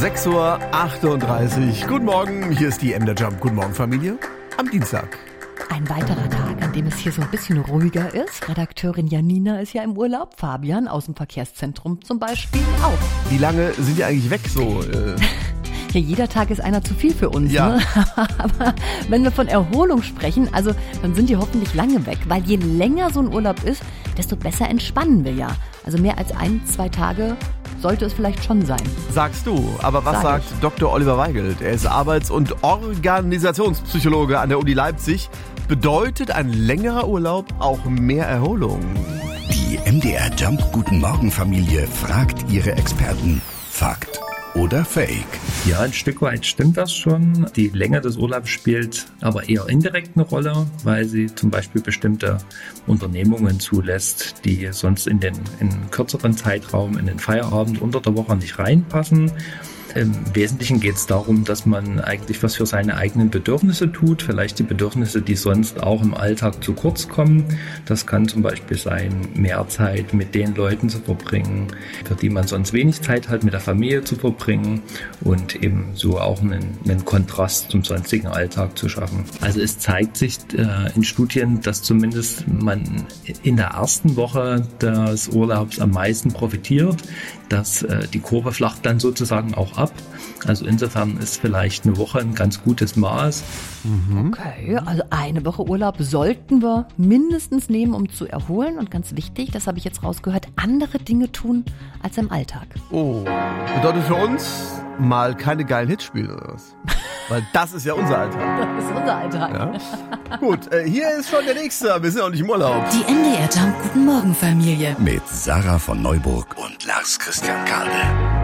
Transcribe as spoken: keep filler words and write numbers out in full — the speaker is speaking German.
sechs Uhr achtunddreißig. Guten Morgen, hier ist die M der Jump. Guten Morgen, Familie. Am Dienstag. Ein weiterer Tag, an dem es hier so ein bisschen ruhiger ist. Redakteurin Janina ist ja im Urlaub. Fabian aus dem Verkehrszentrum zum Beispiel auch. Wie lange sind die eigentlich weg so? Äh Ja, jeder Tag ist einer zu viel für uns. Ja. Ne? Aber wenn wir von Erholung sprechen, also dann sind die hoffentlich lange weg. Weil je länger so ein Urlaub ist, desto besser entspannen wir ja. Also mehr als ein, zwei Tage sollte es vielleicht schon sein. Sagst du, aber was Sag sagt ich. Doktor Oliver Weigelt? Er ist Arbeits- und Organisationspsychologe an der Uni Leipzig. Bedeutet ein längerer Urlaub auch mehr Erholung? Die M D R Jump Guten Morgen Familie fragt ihre Experten. Fakt oder Fake? Ja, ein Stück weit stimmt das schon. Die Länge des Urlaubs spielt aber eher indirekt eine Rolle, weil sie zum Beispiel bestimmte Unternehmungen zulässt, die sonst in den in einen kürzeren Zeitraum, in den Feierabend unter der Woche nicht reinpassen. Im Wesentlichen geht es darum, dass man eigentlich was für seine eigenen Bedürfnisse tut, vielleicht die Bedürfnisse, die sonst auch im Alltag zu kurz kommen. Das kann zum Beispiel sein, mehr Zeit mit den Leuten zu verbringen, für die man sonst wenig Zeit hat, mit der Familie zu verbringen und eben so auch einen, einen Kontrast zum sonstigen Alltag zu schaffen. Also es zeigt sich äh, in Studien, dass zumindest man in der ersten Woche des Urlaubs am meisten profitiert, dass äh, die Kurve flacht dann sozusagen auch ab. Also insofern ist vielleicht eine Woche ein ganz gutes Maß. Okay, also eine Woche Urlaub sollten wir mindestens nehmen, um zu erholen. Und ganz wichtig, das habe ich jetzt rausgehört, andere Dinge tun als im Alltag. Oh, bedeutet für uns mal keine geilen Hits spielen oder was? Weil das ist ja unser Alltag. Das ist unser Alltag. Ja? Gut, äh, hier ist schon der Nächste. Wir sind auch nicht im Urlaub. Die M D R Jump Guten Morgen Familie. Mit Sarah von Neuburg und Lars Christian Kade.